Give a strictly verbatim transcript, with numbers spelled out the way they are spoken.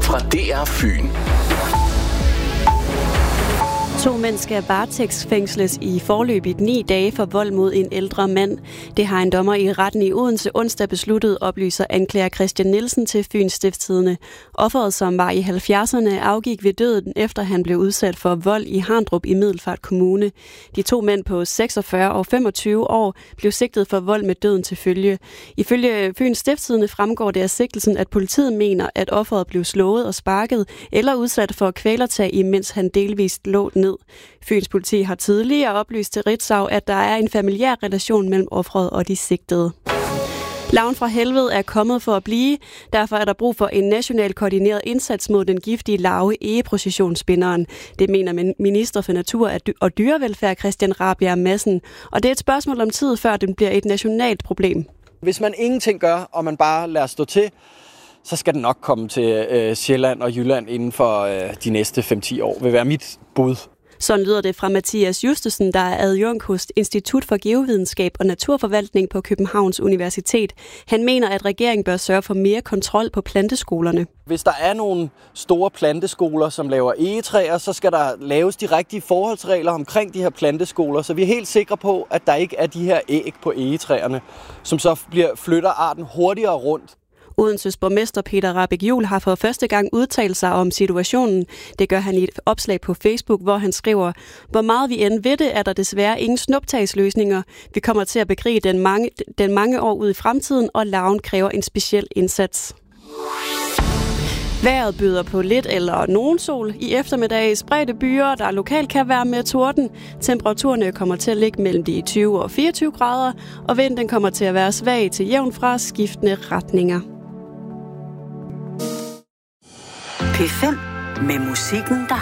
fra D R Fyn. To mænd skal varetægtsfængsles i forløbigt ni dage for vold mod en ældre mand. Det har en dommer i retten i Odense onsdag besluttet, oplyser anklager Christian Nielsen til Fyns Stiftstidende. Offeret, som var i halvfjerdserne, afgik ved døden, efter han blev udsat for vold i Harndrup i Middelfart Kommune. De to mænd på seksogfyrre og femogtyve år blev sigtet for vold med døden til følge. Ifølge Fyns Stiftstidende fremgår det af sigtelsen, at politiet mener, at offeret blev slået og sparket eller udsat for kvælertag, imens han delvist lå ned. Fyns politi har tidligere oplyst til Ritzau, at der er en familiær relation mellem offeret og de sigtede. Larven fra helvede er kommet for at blive. Derfor er der brug for en national koordineret indsats mod den giftige larve egeprocessionsspinderen. Det mener minister for natur og dyrevelfærd Christian Rabjerg Madsen. Og det er et spørgsmål om tid, før den bliver et nationalt problem. Hvis man ingenting gør, og man bare lader stå til, så skal den nok komme til øh, Sjælland og Jylland inden for øh, de næste fem til ti år, vil være mit bud. Sådan lyder det fra Mathias Justesen, der er adjunkt hos Institut for Geovidenskab og Naturforvaltning på Københavns Universitet. Han mener, at regeringen bør sørge for mere kontrol på planteskolerne. Hvis der er nogle store planteskoler, som laver egetræer, så skal der laves de rigtige forholdsregler omkring de her planteskoler, så vi er helt sikre på, at der ikke er de her æg på egetræerne, som så bliver, flytter arten hurtigere rundt. Odenses borgmester Peter Rahbæk Juhl har for første gang udtalt sig om situationen. Det gør han i et opslag på Facebook, hvor han skriver: "Hvor meget vi end ved det, er der desværre ingen snuptagsløsninger. Vi kommer til at bekrige den mange, den mange år ud i fremtiden, og larven kræver en speciel indsats." Vejret byder på lidt eller nogen sol. I eftermiddag spredte byer, der lokalt kan være med torden. Temperaturerne kommer til at ligge mellem de tyve og fireogtyve grader, og vinden kommer til at være svag til jævn fra skiftende retninger. P fem med musikken, der